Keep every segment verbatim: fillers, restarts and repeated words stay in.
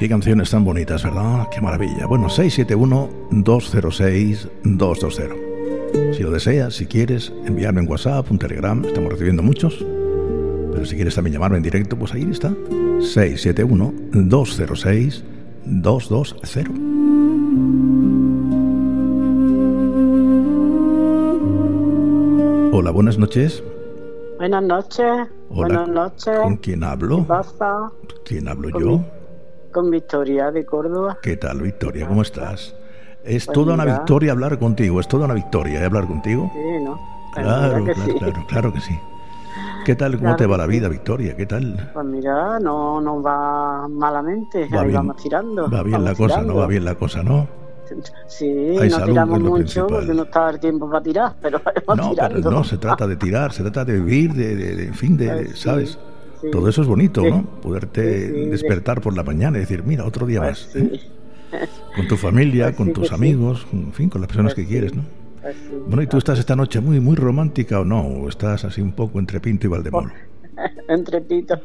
Qué canciones tan bonitas, ¿verdad? Qué maravilla. Bueno, seis siete uno, dos cero seis, dos dos cero. Si lo deseas, si quieres, enviarme en WhatsApp, un Telegram, estamos recibiendo muchos. Pero si quieres también llamarme en directo, pues ahí está. seis siete uno, dos cero seis, dos dos cero. Hola, buenas noches. Buenas noches. Hola, buenas noches. ¿Con quién hablo? ¿Qué pasa? ¿Quién hablo con yo? Mi, con Victoria de Córdoba. ¿Qué tal, Victoria? ¿Cómo estás? Es Pues toda mira. una victoria hablar contigo, es toda una victoria ¿eh? hablar contigo. Sí, ¿no? Pues Claro, mira que claro, sí. claro, claro que sí. ¿Qué tal? ¿Cómo Claro te va que la sí. vida, Victoria? ¿Qué tal? Pues mira, no nos va malamente. Va Ahí bien, vamos tirando. va bien vamos la cosa, tirando. ¿no? Va bien la cosa, ¿no? Sí, Hay no salud, tiramos que es lo mucho principal. porque no está el tiempo para tirar, pero vamos No, pero tirando. no, se trata de tirar, se trata de vivir, de, de, de en fin, de, Pues sí, ¿sabes? sí. Todo eso es bonito, Sí. ¿no? Poderte Sí, sí, despertar por la mañana y decir, mira, otro día Pues más. sí. ¿eh? Con tu familia, Pues con sí tus que sí. amigos, en fin, con las personas Pues que sí. quieres, ¿no? Pues sí. Bueno, ¿y tú estás esta noche muy, muy romántica o no? ¿O estás así un poco entre Pinto y Valdemoro? Entre pito.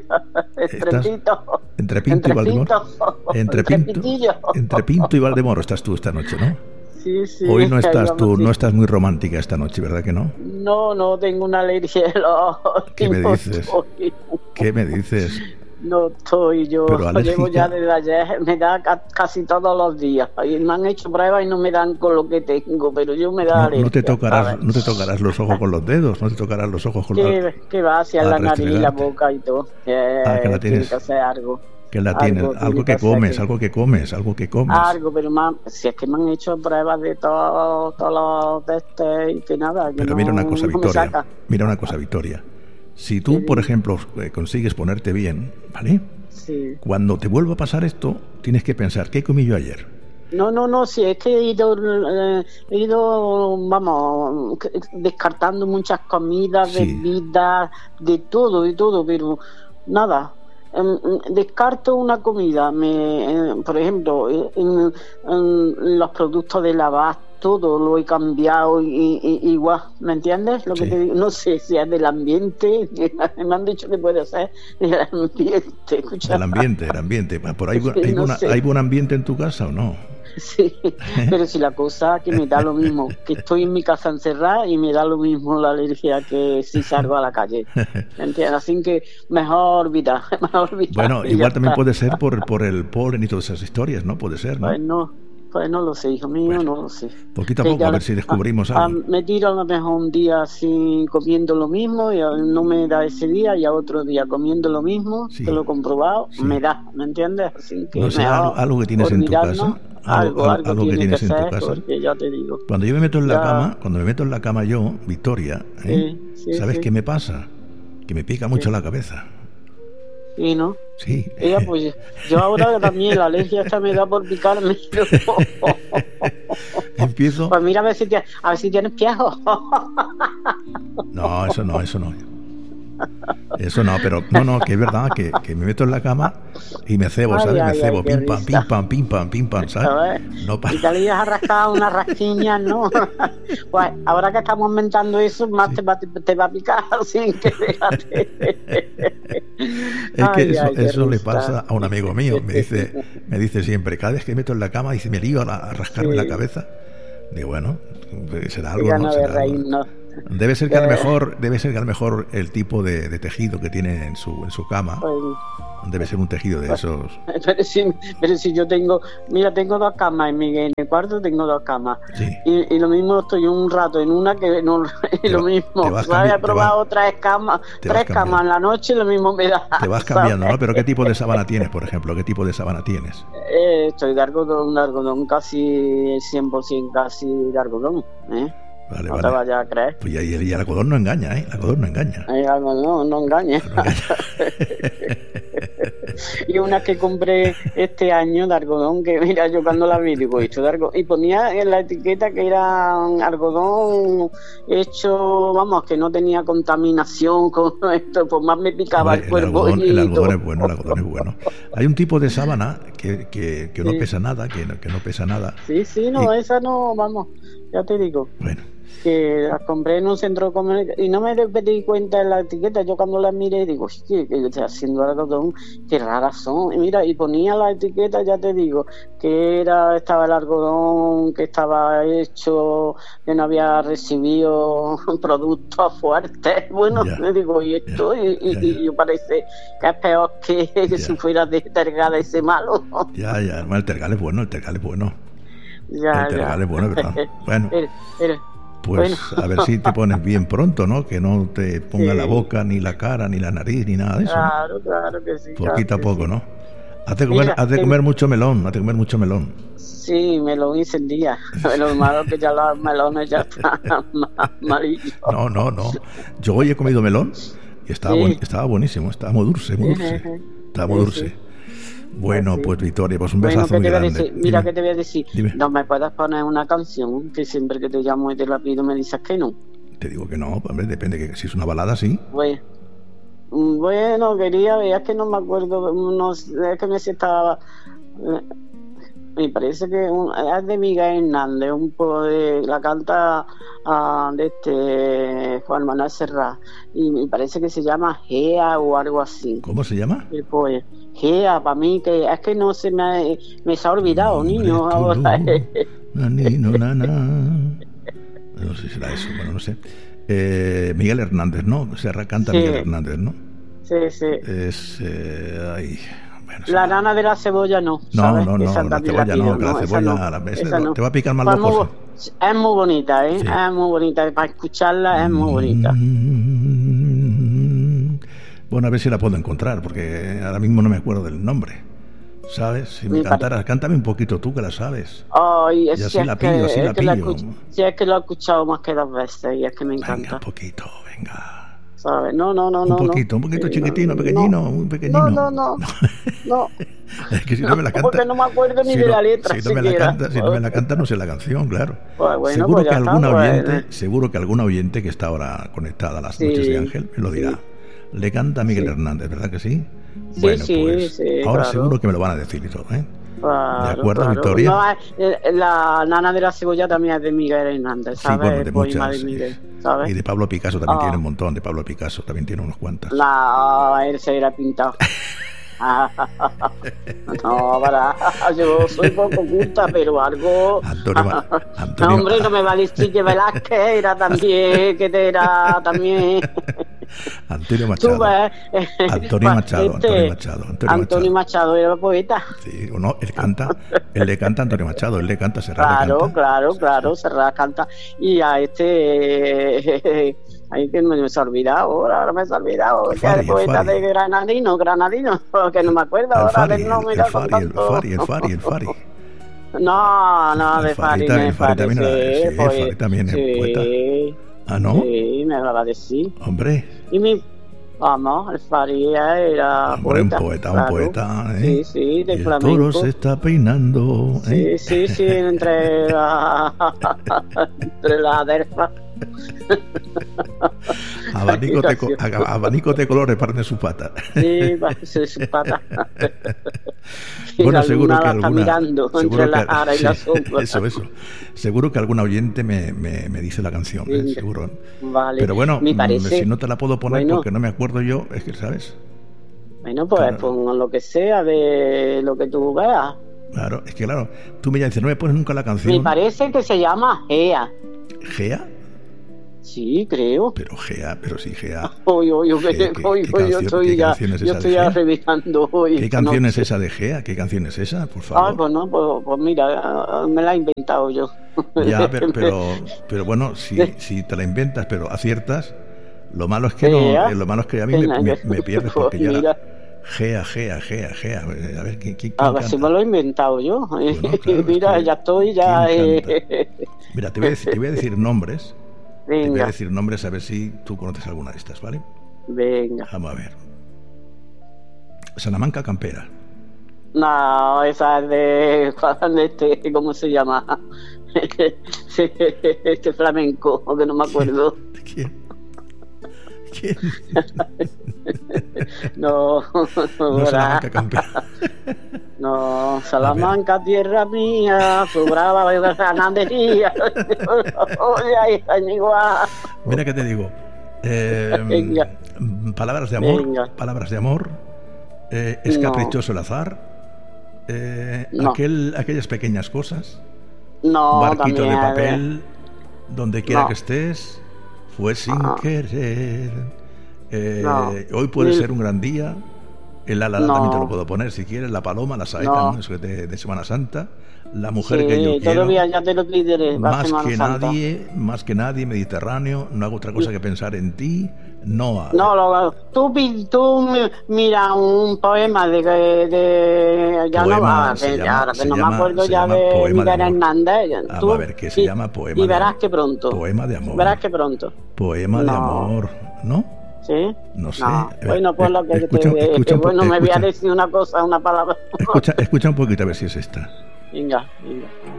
Entre ¿Estás pito. entre Pinto y Valdemoro? Entre Pinto, pitillo. entre Pinto y Valdemoro estás tú esta noche, ¿no? Sí, sí. Hoy no ahí estás vamos, tú, sí. no estás muy romántica esta noche, ¿verdad que no? No, no, tengo una alergia a los... ¿Qué me no dices? Estoy, ¿Qué me dices? no estoy, yo Pero llevo alérgica. ya desde ayer, me da ca- casi todos los días. Y me han hecho pruebas y no me dan con lo que tengo, pero yo me da No, alergia. no te tocarás, ¿sabes? no te tocarás los ojos con los dedos, no te tocarás los ojos con la, Que, que va hacia a la nariz, la restregarte. boca y todo. Que, Ah, que la tiene tienes. que hacer algo. que la tienes, Algo algo, tiene que que hacer comes, que- algo que comes, algo que comes. Algo, pero más, si es que me han hecho pruebas de todo- todos los de este y que nada. que Pero no, mira una cosa, no me Victoria. saca. Mira una cosa, Victoria. Si tú, Sí, por dime. ejemplo, eh, consigues ponerte bien, ¿vale? Sí. Cuando te vuelva a pasar esto, tienes que pensar, ¿qué comí yo ayer? No, no, no, sí, es que he ido, eh, he ido, vamos, c- descartando muchas comidas, Sí. bebidas, de todo, de todo, pero nada. Em, em, Descarto una comida, me, eh, por ejemplo, eh, en, en los productos de lavar, todo lo he cambiado y, y- igual, ¿me entiendes? Lo que Sí. te digo, no sé si es del ambiente, me han dicho que puede ser del ambiente, escucha. El ambiente, el ambiente. ¿Por ahí Sí, hay, no buena- sé. ¿Hay buen ambiente en tu casa o no? Sí, pero si la cosa que me da lo mismo, que estoy en mi casa encerrada y me da lo mismo la alergia que si salgo a la calle. ¿Me entiendes? Así que mejor olvidar, mejor olvidar. Bueno, y ya igual también está. puede ser por, por el polen y todas esas historias, ¿no? Puede ser, ¿no? Pues no, pues no lo sé, hijo mío, Bueno, no lo sé. poquito a Que poco, ya a la- ver si descubrimos a- algo. a- me tiro a lo mejor un día así comiendo lo mismo y a- no me da ese día y a otro día comiendo lo mismo, Sí. que lo he comprobado, Sí. me da, ¿me entiendes? Así que No sé, mejor algo, algo que tienes en tu olvidarnos, casa. algo, Algo, algo, algo que tiene tienes que en tu ser, casa. porque ya te digo. Cuando yo me meto en la Ya. cama, cuando me meto en la cama yo, Victoria, ¿eh? Sí, sí, ¿sabes sí. qué me pasa? Que me pica mucho la cabeza. Sí, ¿no? Sí. Ella, pues, yo ahora también la alergia esta me da por picarme. Empiezo. Pues mira a ver si, tie- a ver si tienes piejos. No, eso no, eso no. Eso no, pero no, no, que es verdad que, que me meto en la cama y me cebo, Ay, ¿sabes? ay, me cebo, ay, qué pim pam, risa. pim pam, pim pam, pim pam, A ¿sabes? ver, No para. y te le ibas a rascar unas rasquiñas, ¿no? Pues ahora que estamos aumentando eso, más Sí. te, va, te va a picar sin que déjate. Es que Ay, eso, ay, qué eso le risa. pasa a un amigo mío. Me dice, me dice siempre, cada vez que me meto en la cama, dice, me lío a, la- a rascarme Sí. la cabeza. Digo, bueno, pues será Qué algo, ¿no? gana de Será algo. reírnos. Debe ser que a lo Eh. mejor, debe ser que a lo mejor el tipo de, de tejido que tiene en su, en su cama Pues, debe ser un tejido de esos. Pero si, pero si yo tengo, mira, tengo dos camas en mi en el cuarto, tengo dos camas. Sí. Y, y lo mismo estoy un rato en una que no, y lo va- mismo. te vas ¿Sabes? cambi- He probado tres camas, te vas tres camas cambiando. en la noche y lo mismo me da. Te vas cambiando, ¿sabes? ¿no? Pero ¿qué tipo de sábana tienes, por ejemplo? ¿Qué tipo de sábana tienes? Eh, estoy de algodón, de algodón casi cien por ciento casi de algodón. ¿eh? Vale, No te vale. vayas a creer. Pues ya, y el, y el algodón no engaña, ¿eh? El algodón no engaña. Hay algo, no, no engañes. No engaña. Y una que compré este año de algodón, que mira, yo cuando la vi, digo, esto de algodón, y ponía en la etiqueta que era algodón hecho, vamos, que no tenía contaminación con esto, pues más me picaba Hombre, el cuerpo. algodón, y el algodón todo. es bueno, el algodón es bueno. Hay un tipo de sábana que, que, que no Sí. pesa nada, que no, que no pesa nada. Sí, sí, no, Y- esa no, vamos, ya te digo. Bueno, que las compré en un centro comercial y no me di cuenta de la etiqueta. Yo cuando las miré digo, ¿qué, qué estoy haciendo algodón? Qué raras son. Y mira, y ponía la etiqueta, ya te digo, que era estaba el algodón, que estaba hecho, que no había recibido productos fuertes. Bueno, Ya. me digo, y esto, Ya, y, y, ya, y ya. yo parece que es peor que, que Ya. si fuera de Tergal ese malo. Ya, ya, bueno, el tergal es bueno, el tergal es bueno. Ya, El tergal ya. es bueno, ¿verdad? Bueno, Pero- pero- pues bueno. a ver si te pones bien pronto, ¿no? Que no te ponga Sí. la boca, ni la cara, ni la nariz, ni nada de eso, ¿no? Claro, claro que sí. claro Poquito a que poco, sí. ¿no? Has de comer, Mira, has de que- comer mucho melón, has de comer mucho melón. Sí, melón y sandía. Lo malo que ya los melones ya están amarillos. No, no, no. Yo hoy he comido melón y estaba, Sí. buen- estaba buenísimo, estaba muy dulce, muy Sí, dulce. sí, sí. Estaba muy Sí, dulce. sí. Bueno, Sí. pues Victoria, pues un Bueno, besazo ¿qué muy te voy a grande. decir? Mira, Dime. ¿qué te voy a decir? Dime. No me puedes poner una canción que siempre que te llamo y te la pido me dices que no. Te digo que no, hombre, depende, que si es una balada, sí. Bueno, bueno, quería ver, es que no me acuerdo, no sé, es que me sé estaba. eh, Me parece que un- es de Miguel Hernández, un poco de la canta ah, de este Juan Manuel Serrat, y me parece que se llama Gea o algo así. ¿Cómo se llama? Y pues, Gea, para mí, que es que no se me, me se ha olvidado, Hombre, niño, tú, ahora. na, ni, no, na, na. No sé si será eso, bueno, no sé. Eh, Miguel Hernández, ¿no? Serra canta Sí. Miguel Hernández, ¿no? Sí, sí. Es. Eh, ay, bueno, se La me- nana de la cebolla no. No, ¿sabes? no, no, Esa la también la cebolla pido, no, que la esa cebolla, no, la- esa esa no, no. te va a picar más Pues los muy cosas. bo- Es muy bonita, ¿eh? Sí. Es muy bonita. Para escucharla es muy bonita. Mm, Bueno, a ver si la puedo encontrar, porque ahora mismo no me acuerdo del nombre. ¿Sabes? Si me Me cantaras, cántame un poquito tú, que la sabes. Ay, Y si así es la que, pillo, así es la que la pillo. escuch- si es que lo he escuchado más que dos veces y es que me Venga, encanta. un poquito, venga. ¿Sabes? No, no, no, Un no. poquito, no. un poquito Sí, chiquitino, no, pequeñino, no. muy pequeñino. No, no, no. No. Es que si no me la canta. Porque no me acuerdo ni si de no- la letra Si no me la siquiera. canta, si no me la canta, no sé la canción, claro. Pues bueno, seguro pues que ya está, alguna pues, oyente, eh. seguro que alguna oyente que está ahora conectada a las Sí, noches de Ángel me lo dirá. sí. Le canta Miguel Sí. Hernández, ¿verdad que sí? Sí, bueno, sí, pues sí, ahora claro. seguro que me lo van a decir y todo, ¿eh? Claro, ¿De acuerdo, claro. Victoria? No, eh, la nana de la cebolla también es de Miguel Hernández, Sí, ¿sabes? bueno, de El poema muchas. de Miguel, sí. ¿sabes? Y de Pablo Picasso también Ah. tiene un montón, de Pablo Picasso también tiene unos cuantas. No, él se era pintado. No, para, yo soy poco culta, pero algo. Antonio Ma- No, Antonio- hombre, no me va a decir que Velázquez era también, que te era también. Antonio Tú Machado. ves, Antonio pa- Machado, Antonio Machado, Antonio Antonio Machado era poeta. Sí, o no, él canta, él le canta a Antonio Machado, él le canta, Serrat le Claro, canta. claro, Sí, claro, sí. Serrat canta. Y a este. Ahí que me se ha olvidado ahora, ahora me se ha olvidado. El Que es Fari, el poeta Fari. de Granadino, Granadino, que no me acuerdo El ahora Fari, del el, nombre. el Fari, el Fari, el Fari, el Fari. No, no, El de Fari Fari, también, de el Fari también era- sí, sí, el pues, Fari también es sí, poeta. Ah, ¿no? Sí, me va a decir. Hombre, Y mi, vamos, el Fari era hombre, un poeta. poeta, un claro. poeta, ¿eh? Sí, sí, de El flamenco. toro se está peinando, Sí, ¿eh? sí, sí, entre la, entre la aderfa. Abanico de, co- Qué gracioso. a- abanico de colores parten sus patas. Sí, va a ser su pata. Y Bueno, la seguro luna que la está alguna. mirando seguro entre la que- cara y la sí, sombra. Eso, eso. Seguro que alguna oyente me, me, me dice la canción, ¿eh? Sí, Seguro. Vale. Pero bueno, me mm, parece. si no te la puedo poner Bueno. porque no me acuerdo yo, es que, ¿sabes? Bueno, pues Claro. pon lo que sea de lo que tú veas. Claro, es que claro, tú me dices, no me pones nunca la Me canción. parece que se llama Gea. Gea, Sí, creo. pero Gea, pero sí, Gea. Hoy, hoy, hoy, ¿Qué- qué- hoy, qué hoy, yo canción- estoy qué ya, canción es yo esa de estoy ya Gea? revisando hoy. ¿Qué esta canción es noche. esa de Gea? ¿Qué canción es esa, por Ah, favor? pues no, pues, pues mira, me la he inventado yo. Ya, pero, pero, pero bueno, si, si te la inventas, pero aciertas, lo malo es que Gea. no, eh, lo malo es que a mí me, Venga, me, que- me pierdes pues porque ya mira. era Gea, Gea, Gea, Gea. A ver, ¿quién, quién, A quién ver si canta? me lo he inventado yo. Bueno, claro, Mira, es que ya estoy, ya. ¿quién eh, Mira, te voy a decir, te voy a decir nombres. Te voy a Venga, decir nombres a ver si tú conoces alguna de estas, ¿vale? venga. Vamos a ver. Salamanca Campera. No, esa es de, de este, ¿cómo se llama? Este flamenco, que no me acuerdo. ¿De quién? ¿Quién? No, No, ¿verdad? Salamanca Campera. No, Salamanca, tierra mía, su brava ganadería. Oye, ahí están igual. Mira que te digo. Eh, palabras de amor, Venga. palabras de amor. Eh, es No. caprichoso el azar. Eh, No. aquel, aquellas pequeñas cosas. No, Barquito de también, papel, donde quiera No. que estés, fue sin Ah. querer. Eh, No. Hoy puede Mil- ser un gran día. El ala No. también te lo puedo poner si quieres. La paloma, la saeta, No. ¿no? Eso de, de Semana Santa. La mujer Sí, que yo quiero. todavía ya te lo pediré. va Más Semana que Santa. nadie, más que nadie, Mediterráneo. No hago otra cosa que pensar en ti. No hay. No, lo, tú, pi- tú mi- mira un poema de, de, de- ya Poema, no va, se que, llama- ya, ahora que se no llama- me acuerdo se ya llama de Poema de Miguel amor. Hernández. Ah, Tú- a ver, que se y- llama Poema Y de verás amor. que pronto. Poema de amor. Verás que pronto. Poema de No. amor, ¿no? ¿Sí? No sé. No. Eh, Bueno, pues lo que escucha- te, escucha que un po- bueno, me voy a escucha. decir una cosa, una palabra. Escucha, escucha un poquito a ver si es esta. Venga, venga.